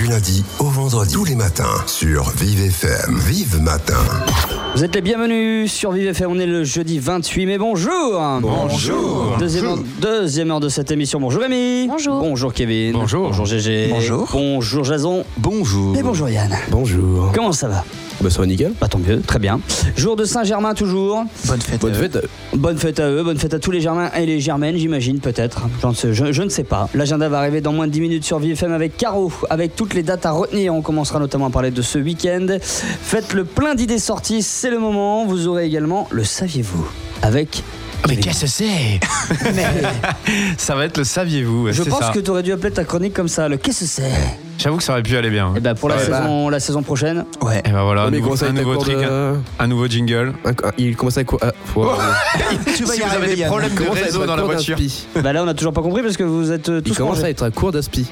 Du lundi au vendredi, tous les matins, sur Vive FM. Vive Matin. Vous êtes les bienvenus sur Vive FM, on est le jeudi 28 mai, bonjour. Bonjour. Deuxième heure de cette émission, bonjour Rémi. Bonjour. Bonjour Kevin. Bonjour. Bonjour Gégé. Bonjour. Bonjour Jason. Bonjour. Et bonjour Yann. Bonjour. Comment ça va? Bah ça va nickel. Bah tant mieux, très bien. Jour de Saint-Germain toujours. Bonne fête. Bonne fête. Bonne fête à eux, bonne fête à tous les Germains et les Germaines, j'imagine peut-être. Je ne sais pas. L'agenda va arriver dans moins de 10 minutes sur VFM avec Caro, avec toutes les dates à retenir. On commencera notamment à parler de ce week-end. Faites le plein d'idées sorties, c'est le moment. Vous aurez également le saviez-vous avec... Mais qu'est-ce que c'est? Ça va être le saviez-vous. Je pense que tu aurais dû appeler ta chronique comme ça, le qu'est-ce que c'est? J'avoue que ça aurait pu aller bien. Et ben pour la saison prochaine. Ouais. Et ben voilà, mais un nouveau truc, un nouveau jingle. Il commence avec quoi? Si vous avez des problèmes de réseau dans la voiture. Bah là on a toujours pas compris parce que vous êtes tous Il commence à être un cours d'inspi.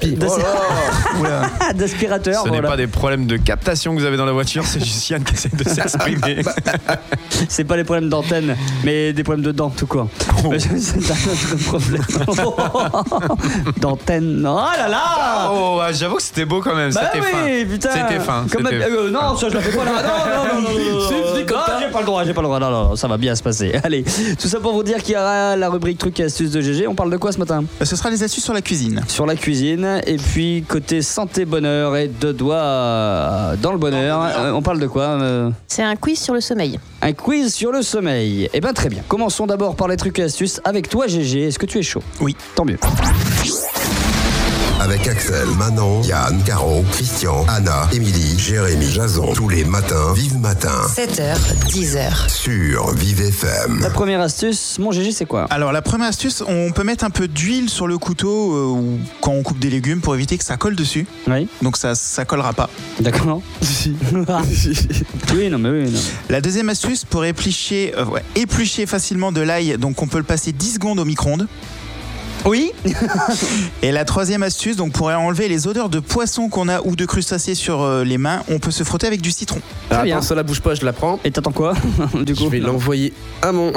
D'aspirateur. Ce n'est pas des problèmes de captation que vous avez dans la voiture, c'est juste Yann qui essaie de s'exprimer. C'est pas les problèmes d'antenne, mais des problèmes de dents tout court. C'est un autre problème. D'antenne. Oh là là. Oh, j'avoue que c'était beau quand même. Bah c'était fin. Putain. C'était fin. Non, ça je la fais pas là. Non. J'ai pas le droit. Non, ça va bien se passer. Allez, tout ça pour vous dire qu'il y aura la rubrique trucs et astuces de GG. On parle de quoi ce matin? Ce sera les astuces sur la cuisine. Sur la cuisine. Et puis côté santé, bonheur et deux doigts dans le bonheur. On parle de quoi? C'est un quiz sur le sommeil. Un quiz sur le sommeil. Eh bien très bien. Commençons d'abord par les trucs et astuces avec toi GG. Est-ce que tu es chaud? Oui. Tant mieux. Avec Axel, Manon, Yann, Caro, Christian, Anna, Émilie, Jérémy, Jason. Tous les matins, Vive Matin. 7h, 10h. Sur Vive FM. La première astuce, mon GG, c'est quoi? Alors la première astuce, on peut mettre un peu d'huile sur le couteau ou quand on coupe des légumes pour éviter que ça colle dessus. Oui. Donc ça collera pas. D'accord. Oui, non. La deuxième astuce, pour éplucher facilement de l'ail, donc on peut le passer 10 secondes au micro-ondes. Oui. Et la troisième astuce, donc pour enlever les odeurs de poisson qu'on a ou de crustacés sur les mains, on peut se frotter avec du citron. Alors, attends, ça la bouge pas, je la prends. Et t'attends quoi? Du coup, je vais l'envoyer à mon...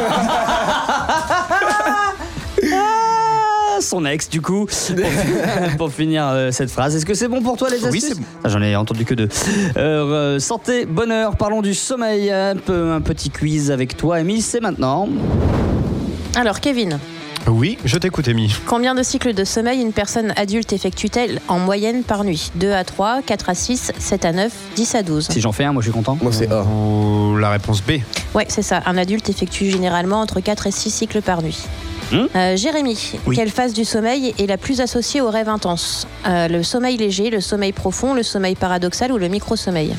son ex du coup pour finir cette phrase. Est-ce que c'est bon pour toi les astuces? Oui, c'est bon. J'en ai entendu que deux. Santé, bonheur, parlons du sommeil. Un petit quiz avec toi Émilie, c'est maintenant. Alors Kevin, Oui, je t'écoute, Amy. combien de cycles de sommeil une personne adulte effectue-t-elle en moyenne par nuit? 2 à 3, 4 à 6, 7 à 9, 10 à 12. Si j'en fais un, moi je suis content. Moi c'est A. Ou la réponse B. Ouais, c'est ça. Un adulte effectue généralement entre 4 et 6 cycles par nuit. Jérémy, Oui. quelle phase du sommeil est la plus associée au rêve intense? Le sommeil léger, le sommeil profond, le sommeil paradoxal ou le micro-sommeil?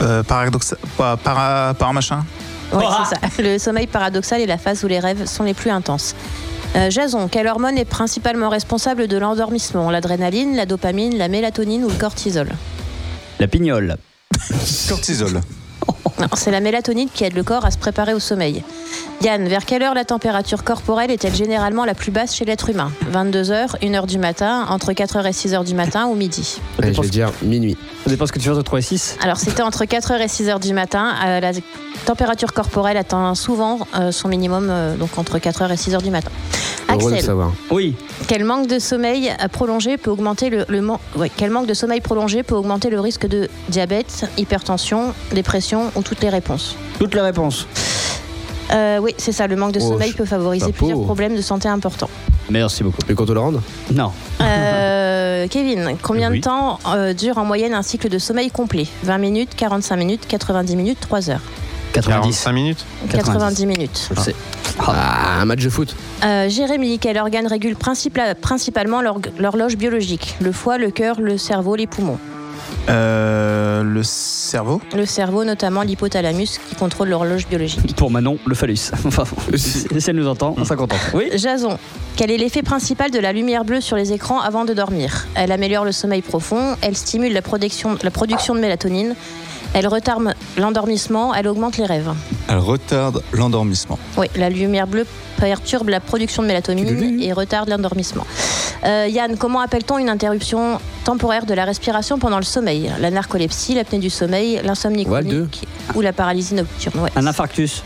Machin. Oui, c'est ça. Le sommeil paradoxal est la phase où les rêves sont les plus intenses. Jason, quelle hormone est principalement responsable de l'endormissement? L'adrénaline, la dopamine, la mélatonine ou le cortisol? La pignole. Cortisol. Non, c'est la mélatonine qui aide le corps à se préparer au sommeil. Yann, vers quelle heure la température corporelle est-elle généralement la plus basse chez l'être humain? 22h, 1h du matin, entre 4h et 6h du matin ou midi? Allez, je vais dire minuit. Ça dépend ce que tu fais entre 3 et 6. Alors c'était entre 4h et 6h du matin. La température corporelle atteint souvent son minimum, donc entre 4h et 6h du matin. Heureux de Axel, savoir. Oui. quel manque de sommeil prolongé peut augmenter quel manque de sommeil prolongé peut augmenter le risque de diabète, hypertension, dépression ou toutes les réponses? Toutes les réponses. Oui, c'est ça. Le manque de sommeil peut favoriser chapeau. plusieurs problèmes de santé importants. Merci beaucoup. Et qu'on te le rende? Non. Kevin, combien Oui. de temps dure en moyenne un cycle de sommeil complet? 20 minutes, 45 minutes, 90 minutes, 3 heures? 90. 45 minutes. 90 minutes. Je le sais. Un match de foot. Jérémy, quel organe régule principalement l'horloge biologique? Le foie, le cœur, le cerveau, les poumons? Le cerveau. Le cerveau, notamment l'hypothalamus, qui contrôle l'horloge biologique. Pour Manon, le phallus. Enfin, si elle nous entend, on s'en contente. Oui. Jason, quel est l'effet principal de la lumière bleue sur les écrans avant de dormir? Elle améliore le sommeil profond, elle stimule la production de mélatonine, elle retarde l'endormissement, elle augmente les rêves. Elle retarde l'endormissement. Oui, la lumière bleue perturbe la production de mélatonine et retarde l'endormissement. Yann, comment appelle-t-on une interruption temporaire de la respiration pendant le sommeil? La narcolepsie, l'apnée du sommeil, l'insomnie chronique ou la paralysie nocturne? Ouais. Un infarctus.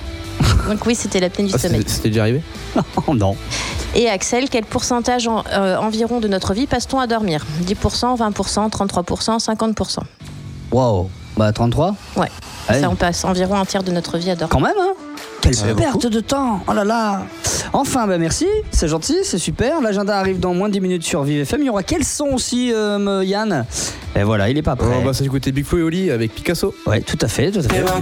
Donc oui, c'était l'apnée du Ah, sommeil. c'était déjà arrivé? Oh non. Et Axel, quel pourcentage environ de notre vie passe-t-on à dormir? 10%, 20%, 33%, 50%? Wow. Bah 33. Ouais. Allez. Ça, on passe environ un tiers de notre vie à dormir. Quand même, hein. Quelle C'est perte beaucoup. de temps. Oh là là. Enfin, bah merci. C'est gentil, c'est super. L'agenda arrive dans moins de 10 minutes sur Vive FM. Il y aura quel son aussi, Yann? Et voilà, il est pas prêt. On va s'écouter Big Flo et Oli avec Picasso. Ouais, tout à fait, tout à fait.